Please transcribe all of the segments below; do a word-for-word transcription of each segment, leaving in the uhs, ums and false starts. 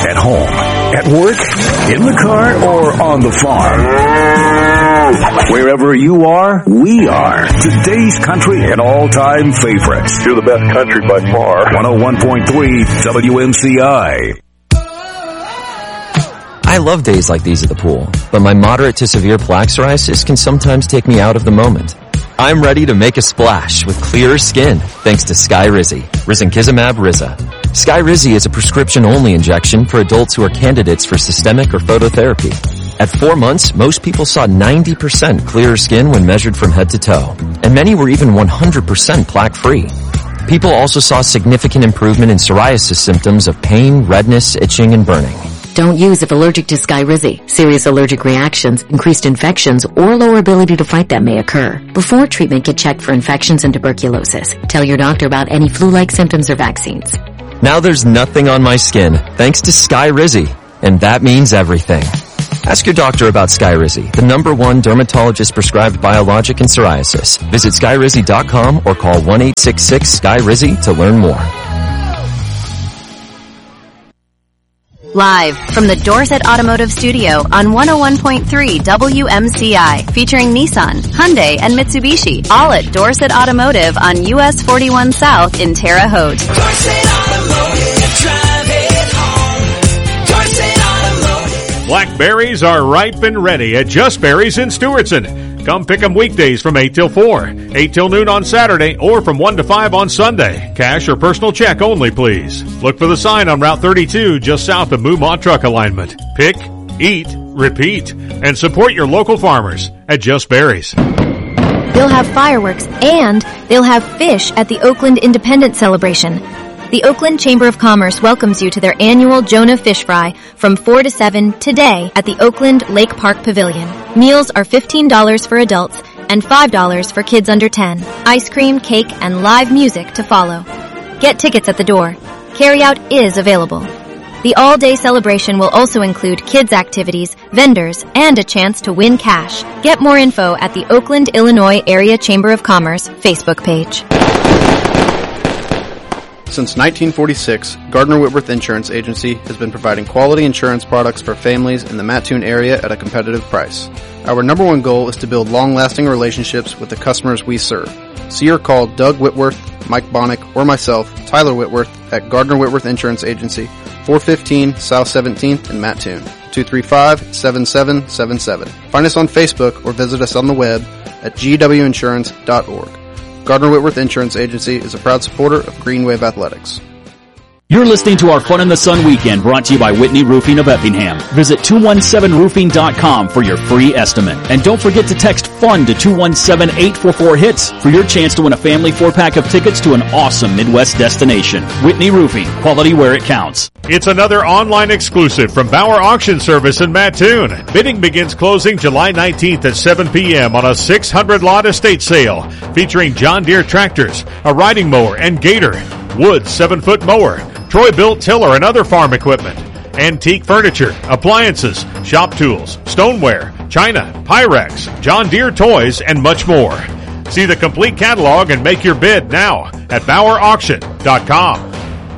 At home, at work, in the car, or on the farm. Wherever you are, we are. Today's country and all-time favorites. You're the best country by far. one oh one point three W M C I. I love days like these at the pool, but my moderate to severe plaque psoriasis can sometimes take me out of the moment. I'm ready to make a splash with clearer skin thanks to Skyrizi, Risankizumab Riza. Skyrizi is a prescription-only injection for adults who are candidates for systemic or phototherapy. At four months, most people saw ninety percent clearer skin when measured from head to toe, and many were even one hundred percent plaque-free. People also saw significant improvement in psoriasis symptoms of pain, redness, itching, and burning. Don't use if allergic to Skyrizi. Serious allergic reactions, increased infections, or lower ability to fight them may occur. Before treatment, get checked for infections and tuberculosis. Tell your doctor about any flu-like symptoms or vaccines. Now there's nothing on my skin thanks to Skyrizi, and that means everything. Ask your doctor about Skyrizi, the number one dermatologist-prescribed biologic in psoriasis. Visit Skyrizi dot com or call one eight six six Sky Rizi to learn more. Live from the Dorset Automotive Studio on one oh one point three W M C I, featuring Nissan, Hyundai, and Mitsubishi, all at Dorset Automotive on U S forty-one South in Terre Haute. Dorset Automotive, drive it home. Dorset Automotive. Blackberries are ripe and ready at Just Berries in Stewartson. Come pick them weekdays from eight till four, eight till noon on Saturday, or from one to five on Sunday. Cash or personal check only, please. Look for the sign on Route thirty-two just south of Moomont Truck Alignment. Pick, eat, repeat, and support your local farmers at Just Berries. They'll have fireworks and they'll have fish at the Oakland Independence Celebration. The Oakland Chamber of Commerce welcomes you to their annual Jonah Fish Fry from four to seven today at the Oakland Lake Park Pavilion. Meals are fifteen dollars for adults and five dollars for kids under ten. Ice cream, cake, and live music to follow. Get tickets at the door. Carryout is available. The all-day celebration will also include kids' activities, vendors, and a chance to win cash. Get more info at the Oakland, Illinois Area Chamber of Commerce Facebook page. Since nineteen forty-six, Gardner Whitworth Insurance Agency has been providing quality insurance products for families in the Mattoon area at a competitive price. Our number one goal is to build long-lasting relationships with the customers we serve. See or call Doug Whitworth, Mike Bonnick, or myself, Tyler Whitworth, at Gardner Whitworth Insurance Agency, four fifteen South seventeenth in Mattoon, two three five, seven seven seven seven. Find us on Facebook or visit us on the web at g w insurance dot org. Gardner Whitworth Insurance Agency is a proud supporter of Green Wave Athletics. You're listening to our Fun in the Sun weekend, brought to you by Whitney Roofing of Effingham. Visit two one seven roofing dot com for your free estimate. And don't forget to text FUN to two one seven eight four four HITS for your chance to win a family four-pack of tickets to an awesome Midwest destination. Whitney Roofing, quality where it counts. It's another online exclusive from Bauer Auction Service in Mattoon. Bidding begins closing July nineteenth at seven p.m. on a six hundred lot estate sale featuring John Deere tractors, a riding mower, and Gator, Wood seven-foot mower, Troy-built tiller and other farm equipment, antique furniture, appliances, shop tools, stoneware, china, Pyrex, John Deere toys, and much more. See the complete catalog and make your bid now at Bauer Auction dot com.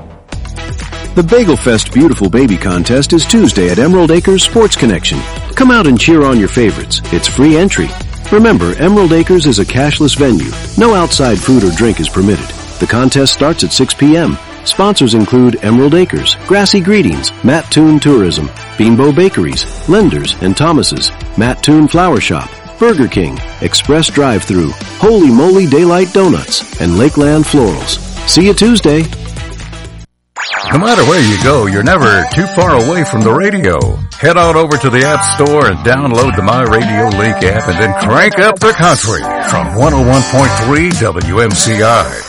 The Bagel Fest Beautiful Baby Contest is Tuesday at Emerald Acres Sports Connection. Come out and cheer on your favorites. It's free entry. Remember, Emerald Acres is a cashless venue. No outside food or drink is permitted. The contest starts at six p.m. Sponsors include Emerald Acres, Grassy Greetings, Mattoon Tourism, Beanbo Bakeries, Lenders and Thomas's, Mattoon Flower Shop, Burger King, Express Drive-Thru, Holy Moly Daylight Donuts, and Lakeland Florals. See you Tuesday. No matter where you go, you're never too far away from the radio. Head on over to the App Store and download the My Radio Link app and then crank up the country from one oh one point three W M C I.